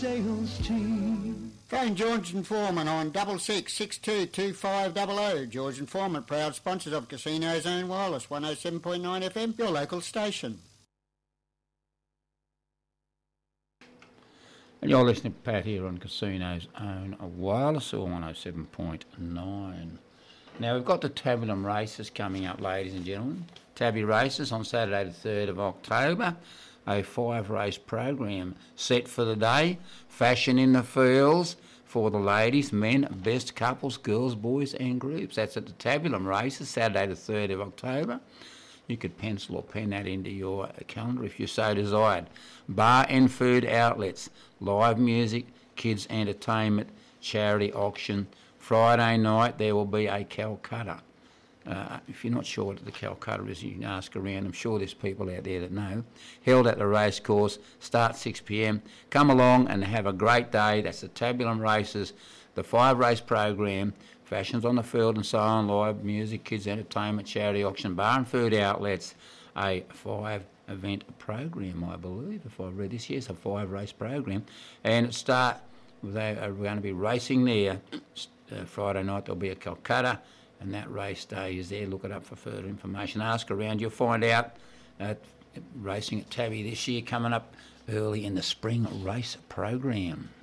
Sales team. Phone George and Foreman on 66622500. George and Foreman, proud sponsors of Casino Zone Wireless, 107.9 FM, your local station. And you're listening to Pat here on Casino's Own Wireless, or 107.9. Now, we've got the Tabulum races coming up, ladies and gentlemen. Tabby races on Saturday the 3rd of October. A 5-race program set for the day. Fashion in the fields for the ladies, men, best couples, girls, boys and groups. That's at the Tabulum races, Saturday the 3rd of October. You could pencil or pen that into your calendar if you so desired. Bar and food outlets, live music, kids entertainment, charity auction. Friday night there will be a Calcutta. If you're not sure what the Calcutta is, you can ask around. I'm sure there's people out there that know. Held at the racecourse, start 6 p.m. Come along and have a great day. That's the Tabulum races, the 5-race program, fashions on the field and so on, live music, kids entertainment, charity auction, bar and food outlets, a 5-event program, I believe, if I read this. Yes, a 5-race program. And it they are going to be racing there. Friday night there'll be a Calcutta, and that race day is there. Look it up for further information. Ask around. You'll find out racing at Tabby this year coming up early in the spring race program.